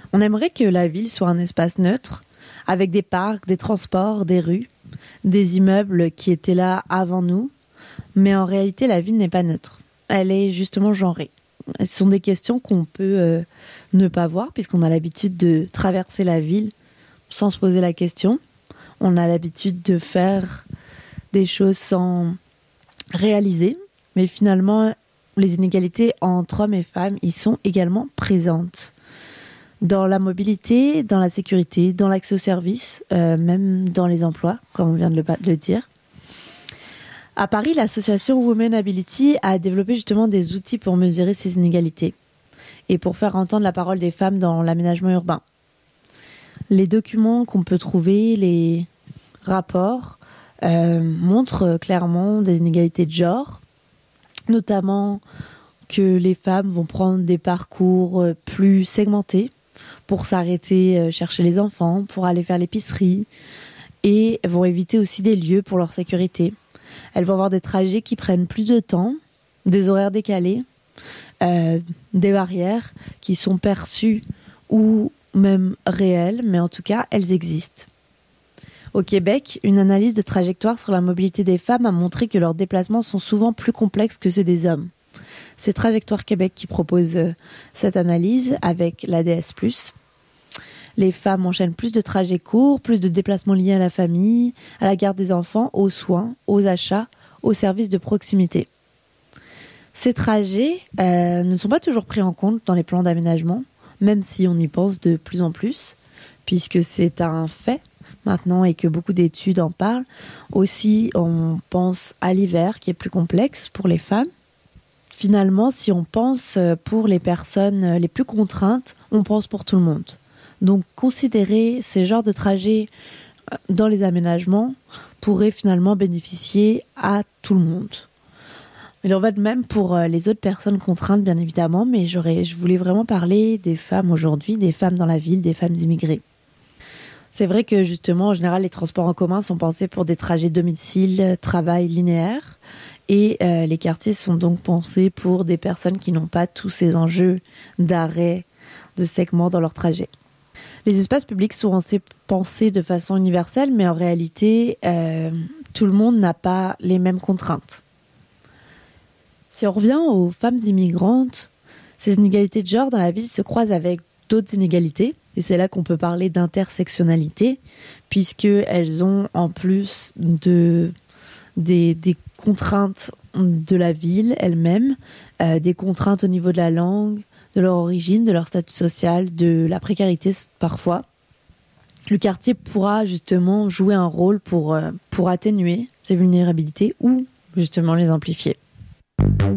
On aimerait que la ville soit un espace neutre, avec des parcs, des transports, des rues, des immeubles qui étaient là avant nous, mais en réalité la ville n'est pas neutre. Elle est justement genrée. Ce sont des questions qu'on peut ne pas voir, puisqu'on a l'habitude de traverser la ville sans se poser la question. On a l'habitude de faire des choses sans réaliser, mais finalement, les inégalités entre hommes et femmes y sont également présentes. Dans la mobilité, dans la sécurité, dans l'accès aux services, même dans les emplois, comme on vient de le dire. À Paris, l'association Women Ability a développé justement des outils pour mesurer ces inégalités et pour faire entendre la parole des femmes dans l'aménagement urbain. Les documents qu'on peut trouver, les rapports, montrent clairement des inégalités de genre, notamment que les femmes vont prendre des parcours plus segmentés pour s'arrêter chercher les enfants, pour aller faire l'épicerie, et vont éviter aussi des lieux pour leur sécurité. Elles vont avoir des trajets qui prennent plus de temps, des horaires décalés, des barrières qui sont perçues ou même réelles, mais en tout cas, elles existent. Au Québec, une analyse de trajectoire sur la mobilité des femmes a montré que leurs déplacements sont souvent plus complexes que ceux des hommes. C'est Trajectoire Québec qui propose cette analyse avec l'ADS+. Les femmes enchaînent plus de trajets courts, plus de déplacements liés à la famille, à la garde des enfants, aux soins, aux achats, aux services de proximité. Ces trajets ne sont pas toujours pris en compte dans les plans d'aménagement, même si on y pense de plus en plus, puisque c'est un fait maintenant et que beaucoup d'études en parlent. Aussi, on pense à l'hiver qui est plus complexe pour les femmes. Finalement, si on pense pour les personnes les plus contraintes, on pense pour tout le monde. Donc, considérer ces genres de trajets dans les aménagements pourrait finalement bénéficier à tout le monde. Il en va de même pour les autres personnes contraintes, bien évidemment, mais je voulais vraiment parler des femmes aujourd'hui, des femmes dans la ville, des femmes immigrées. C'est vrai que justement, en général, les transports en commun sont pensés pour des trajets domicile-travail linéaires, et les quartiers sont donc pensés pour des personnes qui n'ont pas tous ces enjeux d'arrêt, de segments dans leur trajet. Les espaces publics sont pensés de façon universelle, mais en réalité, tout le monde n'a pas les mêmes contraintes. Si on revient aux femmes immigrantes, ces inégalités de genre dans la ville se croisent avec d'autres inégalités, et c'est là qu'on peut parler d'intersectionnalité, puisqu'elles ont en plus des contraintes de la ville elle-même, des contraintes au niveau de la langue, de leur origine, de leur statut social, de la précarité parfois. Le quartier pourra justement jouer un rôle pour atténuer ces vulnérabilités ou justement les amplifier.